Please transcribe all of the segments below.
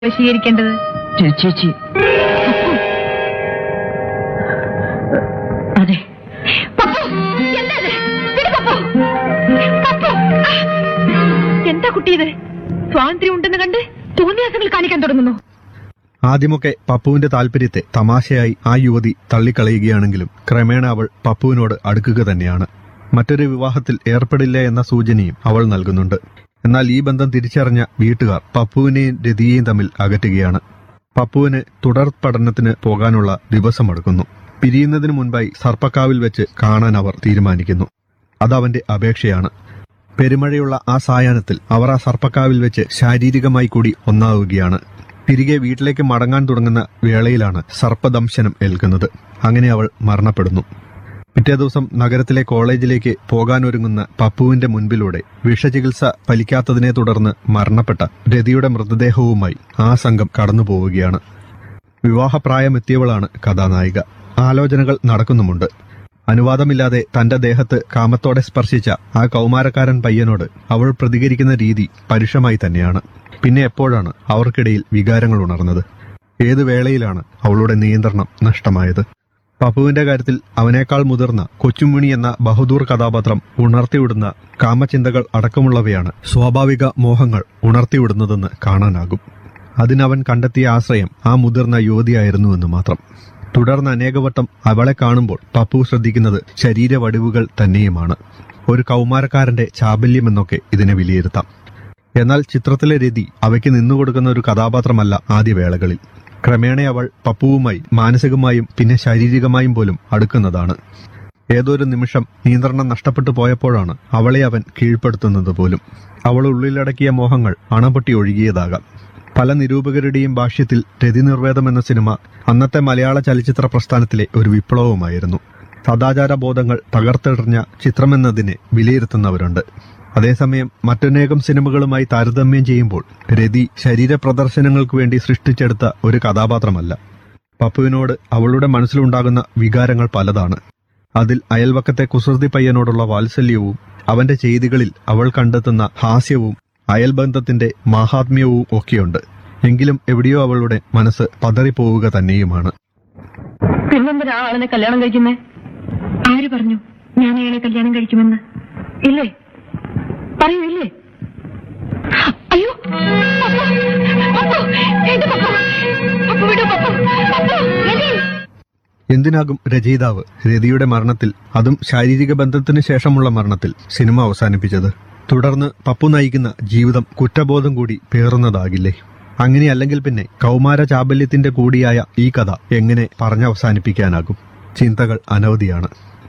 വശീകരിക്കേണ്ടത്? ചേച്ചി, അതെ. എന്താ കുട്ടി ഇത്? സ്വാതന്ത്ര്യം ഉണ്ടെന്ന് കണ്ട് തോന്നിയാസങ്ങൾ കാണിക്കാൻ തുടങ്ങുന്നു. ആദ്യമൊക്കെ പപ്പുവിന്റെ താല്പര്യത്തെ തമാശയായി ആ യുവതി തള്ളിക്കളയുകയാണെങ്കിലും ക്രമേണ അവൾ പപ്പുവിനോട് അടുക്കുക തന്നെയാണ്. മറ്റൊരു വിവാഹത്തിൽ ഏർപ്പെടില്ല എന്ന സൂചനയും അവൾ നൽകുന്നുണ്ട്. എന്നാൽ ഈ ബന്ധം തിരിച്ചറിഞ്ഞ വീട്ടുകാർ പപ്പുവിനെയും രതിയെയും തമ്മിൽ അകറ്റുകയാണ്. പപ്പുവിന് തുടർ പഠനത്തിന് പോകാനുള്ള ദിവസമെടുക്കുന്നു. പിരിയുന്നതിനു മുൻപായി സർപ്പക്കാവിൽ വെച്ച് കാണാൻ അവർ തീരുമാനിക്കുന്നു. അതവന്റെ അപേക്ഷയാണ്. പെരുമഴയുള്ള ആ സായാഹ്നത്തിൽ അവർ ആ സർപ്പക്കാവിൽ വെച്ച് ശാരീരികമായി കൂടി ഒന്നാവുകയാണ്. തിരികെ വീട്ടിലേക്ക് മടങ്ങാൻ തുടങ്ങുന്ന വേളയിലാണ് സർപ്പദംശനം ഏൽക്കുന്നത്. അങ്ങനെ അവൾ മരണപ്പെടുന്നു. പിറ്റേ ദിവസം നഗരത്തിലെ കോളേജിലേക്ക് പോകാനൊരുങ്ങുന്ന പപ്പുവിന്റെ മുൻപിലൂടെ വിഷചികിത്സ ഫലിക്കാത്തതിനെ തുടർന്ന് മരണപ്പെട്ട രതിയുടെ മൃതദേഹവുമായി ആ സംഘം കടന്നുപോവുകയാണ്. വിവാഹപ്രായമെത്തിയവളാണ് കഥാനായിക. ആലോചനകൾ നടക്കുന്നുമുണ്ട്. അനുവാദമില്ലാതെ തന്റെ ദേഹത്ത് കാമത്തോടെ സ്പർശിച്ച ആ കൗമാരക്കാരൻ പയ്യനോട് അവൾ പ്രതികരിക്കുന്ന രീതി പരുഷമായി തന്നെയാണ്. പിന്നെ എപ്പോഴാണ് അവർക്കിടയിൽ വികാരങ്ങൾ ഉണർന്നത്? ഏതു വേളയിലാണ് അവളുടെ നിയന്ത്രണം നഷ്ടമായത്? പപ്പുവിന്റെ കാര്യത്തിൽ അവനേക്കാൾ മുതിർന്ന കൊച്ചുമുണി എന്ന ബഹദൂർ കഥാപാത്രം ഉണർത്തിവിടുന്ന കാമചിന്തകൾ അടക്കമുള്ളവയാണ് സ്വാഭാവിക മോഹങ്ങൾ ഉണർത്തിവിടുന്നതെന്ന് കാണാനാകും. അതിനവൻ കണ്ടെത്തിയ ആശ്രയം ആ മുതിർന്ന യുവതിയായിരുന്നുവെന്ന് മാത്രം. തുടർന്ന് അനേകവട്ടം അവളെ കാണുമ്പോൾ പപ്പു ശ്രദ്ധിക്കുന്നത് ശരീരവടിവുകൾ തന്നെയുമാണ്. ഒരു കൗമാരക്കാരന്റെ ചാബല്യമെന്നൊക്കെ ഇതിനെ വിലയിരുത്താം. എന്നാൽ ചിത്രത്തിലെ രതി അവയ്ക്ക് നിന്നുകൊടുക്കുന്ന ഒരു കഥാപാത്രമല്ല ആദ്യവേളകളിൽ. ക്രമേണ അവൾ പപ്പുവുമായി മാനസികമായും പിന്നെ ശാരീരികമായും പോലും അടുക്കുന്നതാണ്. ഏതൊരു നിമിഷം നിയന്ത്രണം നഷ്ടപ്പെട്ടു പോയപ്പോഴാണ് അവളെ അവൻ കീഴ്പ്പെടുത്തുന്നത് പോലും. അവൾ ഉള്ളിലടക്കിയ മോഹങ്ങൾ അണപൊട്ടി ഒഴുകിയതാകാം. പല നിരൂപകരുടെയും ഭാഷ്യത്തിൽ രതിനിർവേദം എന്ന സിനിമ അന്നത്തെ മലയാള ചലച്ചിത്ര പ്രസ്ഥാനത്തിലെ ഒരു വിപ്ലവമായിരുന്നു. സദാചാര ബോധങ്ങൾ തകർത്തെറിഞ്ഞ ചിത്രമെന്നതിനെ വിലയിരുത്തുന്നവരുണ്ട്. അതേസമയം മറ്റനേകം സിനിമകളുമായി താരതമ്യം ചെയ്യുമ്പോൾ രതി ശരീരപ്രദർശനങ്ങൾക്ക് വേണ്ടി സൃഷ്ടിച്ചെടുത്ത ഒരു കഥാപാത്രമല്ല. പപ്പുവിനോട് അവളുടെ മനസ്സിലുണ്ടാകുന്ന വികാരങ്ങൾ പലതാണ്. അതിൽ അയൽവക്കത്തെ കുസൃതി പയ്യനോടുള്ള വാത്സല്യവും അവന്റെ ചെയ്തികളിൽ അവൾ കണ്ടെത്തുന്ന ഹാസ്യവും അയൽബന്ധത്തിന്റെ മാഹാത്മ്യവും ഒക്കെയുണ്ട്. എങ്കിലും എവിടെയോ അവളുടെ മനസ്സ് പതറിപ്പോവുക തന്നെയുമാണ്. പിന്നെന്തിനാ ആളിനെ കല്യാണം കഴിക്കുന്നേ? ആര് പറഞ്ഞു ഞാൻ അയാളെ കല്യാണം കഴിക്കുമെന്ന്? ഇല്ലേ? പറയൂ, ഇല്ലേ? അയ്യോ, എന്തിനാകും രചയിതാവ് രതിയുടെ മരണത്തിൽ, അതും ശാരീരിക ബന്ധത്തിന് ശേഷമുള്ള മരണത്തിൽ, സിനിമ അവസാനിപ്പിച്ചത്? തുടർന്ന് പപ്പു നയിക്കുന്ന ജീവിതം കുറ്റബോധം കൂടി പേറുന്നതാകില്ലേ? അങ്ങനെയല്ലെങ്കിൽ പിന്നെ കൗമാര ചാബല്യത്തിന്റെ കൂടിയായ ഈ കഥ എങ്ങനെ പറഞ്ഞവസാനിപ്പിക്കാനാകും? ചിന്തകൾ അനവധിയാണ്.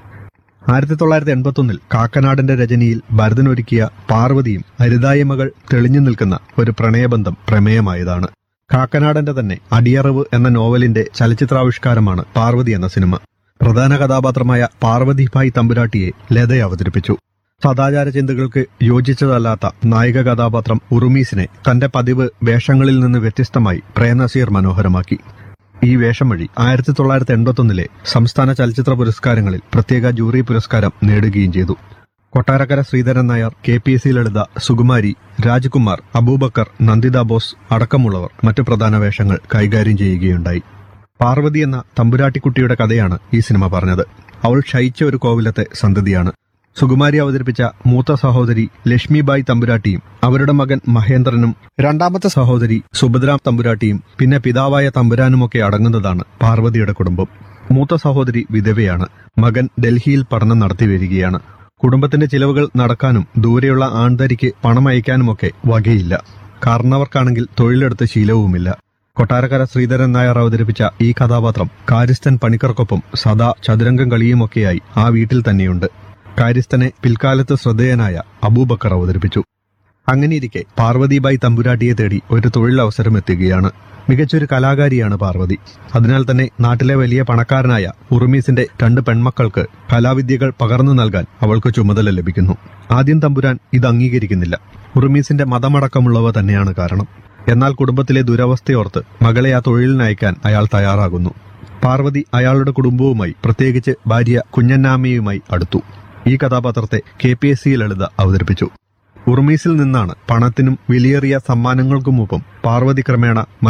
1981 കാക്കനാടന്റെ രചനയിൽ ഭരതനൊരുക്കിയ പാർവതിയും ഹരിതായ്മകൾ തെളിഞ്ഞു നിൽക്കുന്ന ഒരു പ്രണയബന്ധം പ്രമേയമായതാണ്. കാക്കനാടന്റെ തന്നെ അടിയറവ് എന്ന നോവലിന്റെ ചലച്ചിത്രാവിഷ്കാരമാണ് പാർവതി എന്ന സിനിമ. പ്രധാന കഥാപാത്രമായ പാർവതിഭായ് തമ്പുരാട്ടിയെ ലത അവതരിപ്പിച്ചു. സദാചാര ചിന്തകൾക്ക് യോജിച്ചതല്ലാത്ത നായിക കഥാപാത്രം ഉറുമീസിനെ തന്റെ പതിവ് വേഷങ്ങളിൽ നിന്ന് വ്യത്യസ്തമായി പ്രേംനസീർ മനോഹരമാക്കി. ഈ വേഷം വഴി 1981 സംസ്ഥാന ചലച്ചിത്ര പുരസ്കാരങ്ങളിൽ പ്രത്യേക ജൂറി പുരസ്കാരം നേടുകയും ചെയ്തു. കൊട്ടാരക്കര ശ്രീധരൻ നായർ, KPSC ലളിത, സുകുമാരി, രാജ്കുമാർ, അബൂബക്കർ, നന്ദിത ബോസ് അടക്കമുള്ളവർ മറ്റു പ്രധാന വേഷങ്ങൾ കൈകാര്യം ചെയ്യുകയുണ്ടായി. പാർവതി എന്ന തമ്പുരാട്ടിക്കുട്ടിയുടെ കഥയാണ് ഈ സിനിമ പറഞ്ഞത്. അവൾ ക്ഷയിച്ച ഒരു കോവിലത്തെ സന്തതിയാണ്. സുകുമാരി അവതരിപ്പിച്ച മൂത്ത സഹോദരി ലക്ഷ്മിബായി തമ്പുരാട്ടിയും അവരുടെ മകൻ മഹേന്ദ്രനും രണ്ടാമത്തെ സഹോദരി സുഭദ്ര തമ്പുരാട്ടിയും പിന്നെ പിതാവായ തമ്പുരാനുമൊക്കെ അടങ്ങുന്നതാണ് പാർവതിയുടെ കുടുംബം. മൂത്ത സഹോദരി വിധവയാണ്. മകൻ ഡൽഹിയിൽ പഠനം നടത്തി വരികയാണ്. കുടുംബത്തിന്റെ ചിലവുകൾ നടക്കാനും ദൂരെയുള്ള ആൺതരിക്ക് പണം അയക്കാനുമൊക്കെ വകയില്ല. കാരണവർക്കാണെങ്കിൽ തൊഴിലെടുത്ത ശീലവുമില്ല. കൊട്ടാരക്കര ശ്രീധരൻ നായർ അവതരിപ്പിച്ച ഈ കഥാപാത്രം കാര്യസ്ഥൻ പണിക്കർക്കൊപ്പം സദാ ചതുരംഗം കളിയുമൊക്കെയായി ആ വീട്ടിൽ തന്നെയുണ്ട്. കാര്യസ്ഥനെ പിൽക്കാലത്ത് ശ്രദ്ധേയനായ അബൂബക്കർ അവതരിപ്പിച്ചു. അങ്ങനെയിരിക്കെ പാർവതിബായി തമ്പുരാട്ടിയെ തേടി ഒരു തൊഴിലവസരം എത്തുകയാണ്. മികച്ചൊരു കലാകാരിയാണ് പാർവതി. അതിനാൽ തന്നെ നാട്ടിലെ വലിയ പണക്കാരനായ ഉറുമീസിന്റെ 2 പെൺമക്കൾക്ക് കലാവിദ്യകൾ പകർന്നു നൽകാൻ അവൾക്ക് ചുമതല ലഭിക്കുന്നു. ആദ്യം തമ്പുരാൻ ഇത് അംഗീകരിക്കുന്നില്ല. ഉറുമീസിന്റെ മതമടക്കമുള്ളവ തന്നെയാണ് കാരണം. എന്നാൽ കുടുംബത്തിലെ ദുരവസ്ഥയോർത്ത് മകളെ ആ തൊഴിലിനയക്കാൻ അയാൾ തയ്യാറാകുന്നു. പാർവതി അയാളുടെ കുടുംബവുമായി, പ്രത്യേകിച്ച് ഭാര്യ കുഞ്ഞന്നാമ്മയുമായി അടുത്തു. ഈ കഥാപാത്രത്തെ KPSC ലളിത അവതരിപ്പിച്ചു. ഉർമീസിൽ നിന്നാണ് പണത്തിനും വിലയേറിയ സമ്മാനങ്ങൾക്കുമൊപ്പം പാർവതി ക്രമേണ